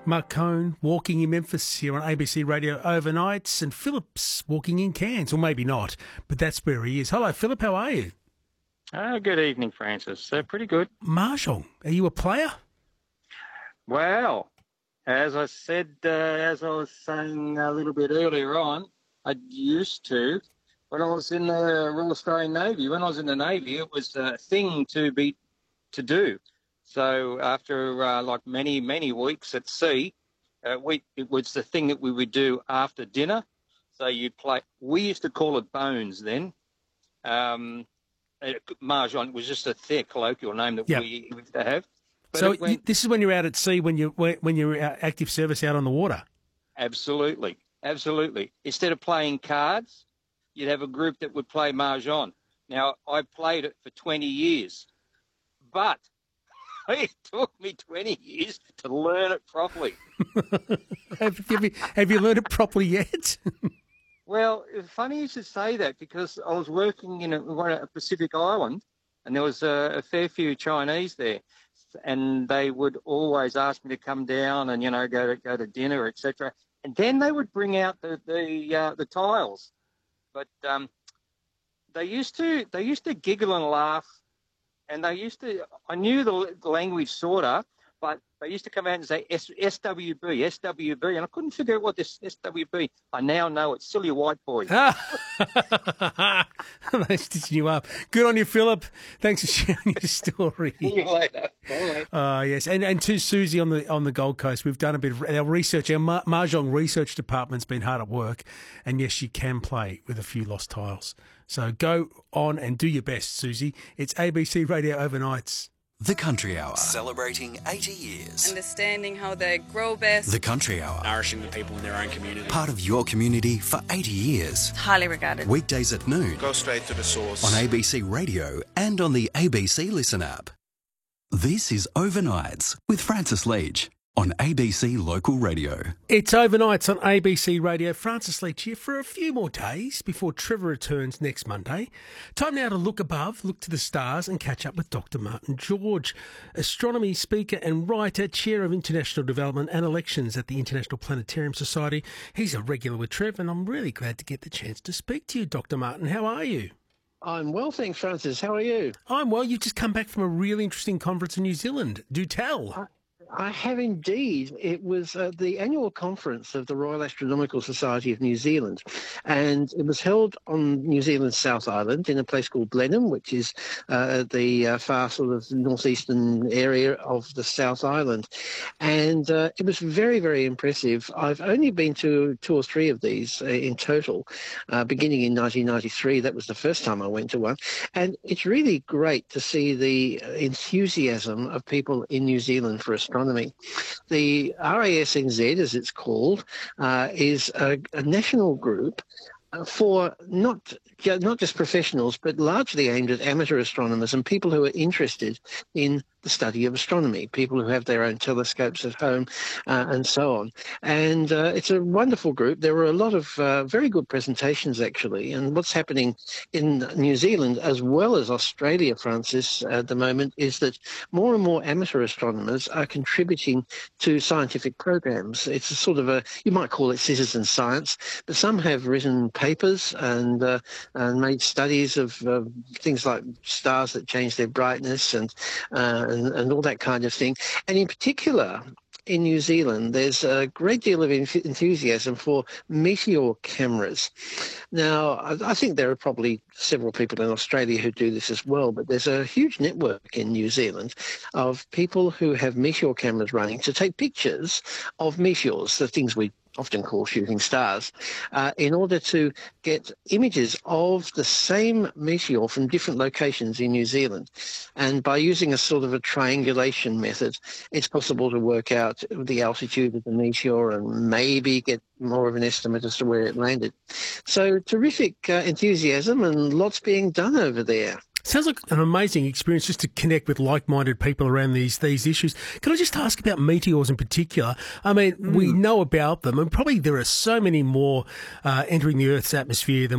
Mark Cohn walking in Memphis here on ABC Radio overnights, and Philip's walking in Cairns, or maybe not, but that's where he is. Hello, Philip, how are you? Good evening, Francis. Pretty good. Mahjong, are you a player? Well, as I said, as I was saying a little bit earlier on, I used to when I was in the Royal Australian Navy. When I was in the Navy, it was a thing to do. So after like many weeks at sea, it was the thing that we would do after dinner. So you'd play. We used to call it bones then. Mahjong was just a thick colloquial name that we used to have. But so this is when you're out at sea, when you're active service out on the water. Absolutely. Instead of playing cards, you'd have a group that would play Mahjong. Now, I played it for 20 years, but it took me 20 years to learn it properly. Have you learned it properly yet? Well, it's funny you should say that, because I was working in a Pacific island, and there was a fair few Chinese there, and they would always ask me to come down and go to dinner, etc. And then they would bring out the tiles, but they used to giggle and laugh, and I knew the language sort of, but they used to come out and say SWB, and I couldn't figure out what this SWB. I now know it's silly white boy. They stitching you up. Good on you, Philip. Thanks for sharing your story. See you later. Bye. Yes, and to Susie on the Gold Coast, we've done a bit of our research. Our Mahjong research department's been hard at work, and yes, you can play with a few lost tiles. So go on and do your best, Susie. It's ABC Radio Overnights. The Country Hour, celebrating 80 years. Understanding how they grow best. The Country Hour, nourishing the people in their own community. Part of your community for 80 years. Highly regarded. Weekdays at noon. Go straight to the source. On ABC Radio and on the ABC Listen app. This is Overnights with Francis Leach on ABC Local Radio. It's Overnights on ABC Radio. Francis Leach here for a few more days before Trevor returns next Monday. Time now to look above, look to the stars and catch up with Dr. Martin George, astronomy speaker and writer, chair of international development and elections at the International Planetarium Society. He's a regular with Trev, and I'm really glad to get the chance to speak to you, Dr. Martin. How are you? I'm well, thanks, Francis. How are you? I'm well. You've just come back from a really interesting conference in New Zealand. Do tell. I have indeed. It was the annual conference of the Royal Astronomical Society of New Zealand, and it was held on New Zealand's South Island in a place called Blenheim, which is the far sort of northeastern area of the South Island. And it was very, very impressive. I've only been to 2 or 3 of these in total, beginning in 1993. That was the first time I went to one. And it's really great to see the enthusiasm of people in New Zealand for astronomy. The RASNZ, as it's called, is a national group for not just professionals, but largely aimed at amateur astronomers and people who are interested in the study of astronomy, people who have their own telescopes at home and so on. And it's a wonderful group. There were a lot of very good presentations, actually. And what's happening in New Zealand as well as Australia, Francis, at the moment, is that more and more amateur astronomers are contributing to scientific programs. It's a sort of you might call it citizen science, but some have written papers and made studies of things like stars that change their brightness and all that kind of thing. And in particular, in New Zealand, there's a great deal of enthusiasm for meteor cameras. Now, I think there are probably several people in Australia who do this as well, but there's a huge network in New Zealand of people who have meteor cameras running to take pictures of meteors, the things we often call shooting stars, in order to get images of the same meteor from different locations in New Zealand. And by using a sort of a triangulation method, it's possible to work out the altitude of the meteor and maybe get more of an estimate as to where it landed. So terrific enthusiasm and lots being done over there. Sounds like an amazing experience just to connect with like-minded people around these issues. Can I just ask about meteors in particular? I mean, we know about them, and probably there are so many more entering the Earth's atmosphere than